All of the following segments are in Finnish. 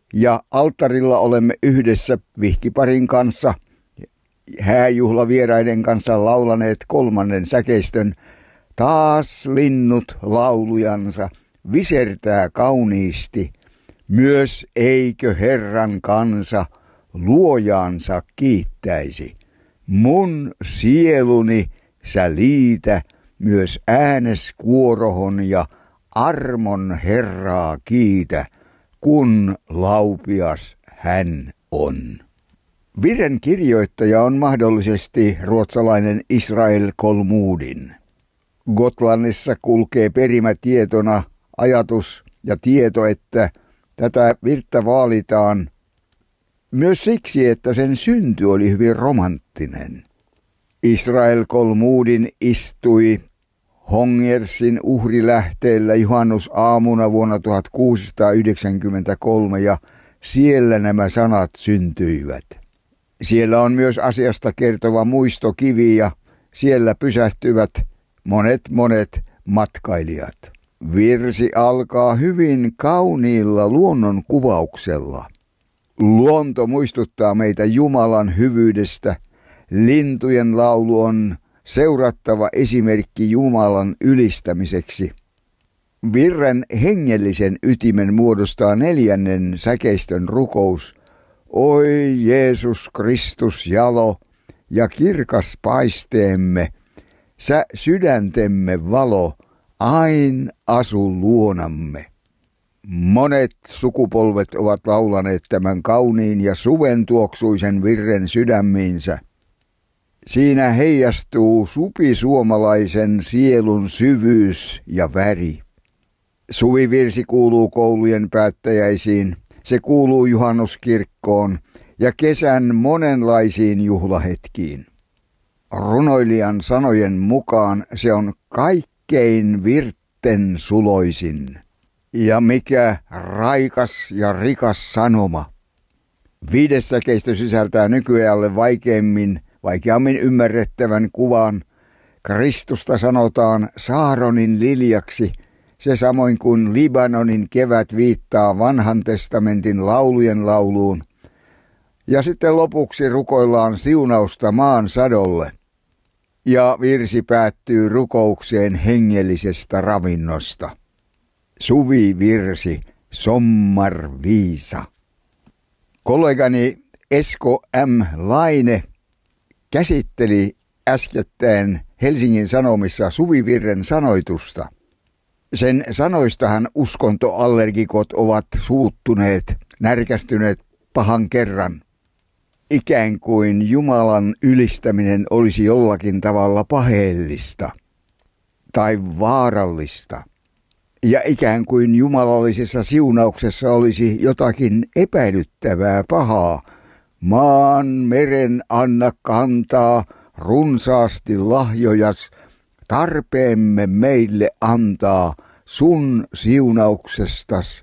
ja alttarilla olemme yhdessä vihkiparin kanssa, hääjuhlavieraiden kanssa laulaneet 3. säkeistön. Taas linnut laulujansa visertää kauniisti, myös eikö Herran kansa luojaansa kiittäisi. Mun sieluni sä liitä myös ääneskuorohon ja armon Herraa kiitä, kun laupias hän on. Virren kirjoittaja on mahdollisesti ruotsalainen Israel Kolmudin. Gotlannissa kulkee perimätietona ajatus ja tieto, että tätä virttä vaalitaan myös siksi, että sen synty oli hyvin romanttinen. Israel Kolmudin istui Hongersin uhrilähteellä juhannusaamuna vuonna 1693 ja siellä nämä sanat syntyivät. Siellä on myös asiasta kertova muistokivi ja siellä pysähtyvät monet matkailijat. Virsi alkaa hyvin kauniilla luonnon kuvauksella. Luonto muistuttaa meitä Jumalan hyvyydestä. Lintujen laulu on seurattava esimerkki Jumalan ylistämiseksi. Virren hengellisen ytimen muodostaa 4. säkeistön rukous. Oi Jeesus Kristus jalo ja kirkas paisteemme, sä sydäntemme valo, ain asu luonamme. Monet sukupolvet ovat laulaneet tämän kauniin ja suven tuoksuisen virren sydämiinsä. Siinä heijastuu supisuomalaisen sielun syvyys ja väri. Suvivirsi kuuluu koulujen päättäjäisiin, se kuuluu juhannuskirkkoon ja kesän monenlaisiin juhlahetkiin. Runoilijan sanojen mukaan se on kaikkein virten suloisin. Ja mikä raikas ja rikas sanoma. 5. säkeistö sisältää nykyajalle vaikeammin ymmärrettävän kuvan. Kristusta sanotaan Saaronin liljaksi, se samoin kuin Libanonin kevät viittaa vanhan testamentin laulujen lauluun. Ja sitten lopuksi rukoillaan siunausta maan sadolle. Ja virsi päättyy rukoukseen hengellisestä ravinnosta. Suvivirsi Sommarvisa. Kollegani Esko M. Laine käsitteli äskettäin Helsingin Sanomissa suvivirren sanoitusta. Sen sanoistahan uskontoallergikot ovat suuttuneet, närkästyneet pahan kerran. Ikään kuin Jumalan ylistäminen olisi jollakin tavalla paheellista tai vaarallista. Ja ikään kuin jumalallisessa siunauksessa olisi jotakin epäilyttävää pahaa. Maan meren anna kantaa runsaasti lahjojas, tarpeemme meille antaa sun siunauksestas.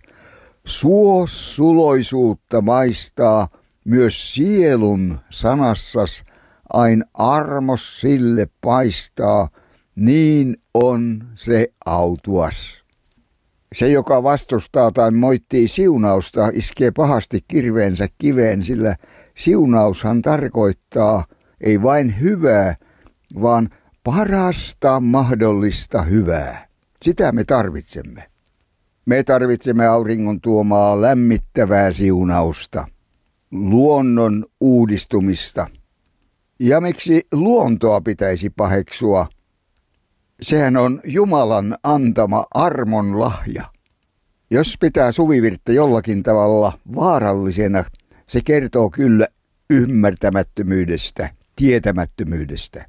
Suloisuutta maistaa myös sielun sanassas, ain armos sille paistaa, niin on se autuas. Se, joka vastustaa tai moittii siunausta, iskee pahasti kirveensä kiveen, sillä siunaushan tarkoittaa ei vain hyvää, vaan parasta mahdollista hyvää. Sitä me tarvitsemme. Me tarvitsemme auringon tuomaa lämmittävää siunausta, luonnon uudistumista. Ja miksi luontoa pitäisi paheksua? Sehän on Jumalan antama armon lahja. Jos pitää suvivirttä jollakin tavalla vaarallisena, se kertoo kyllä ymmärtämättömyydestä, tietämättömyydestä.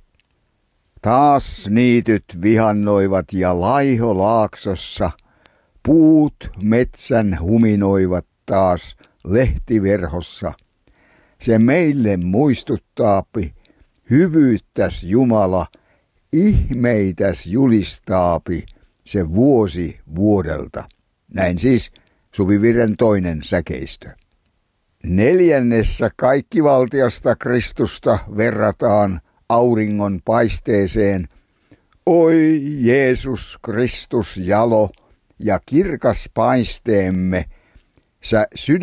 Taas niityt vihannoivat ja laiho laaksossa, puut metsän huminoivat taas lehtiverhossa. Se meille muistuttaapi, hyvyyttäs Jumala, ihmeitäs julistaapi se vuosi vuodelta. Näin siis suvivirren 2. säkeistö. 4. kaikkivaltiasta Kristusta verrataan auringon paisteeseen. Oi Jeesus Kristus jalo ja kirkas paisteemme, sä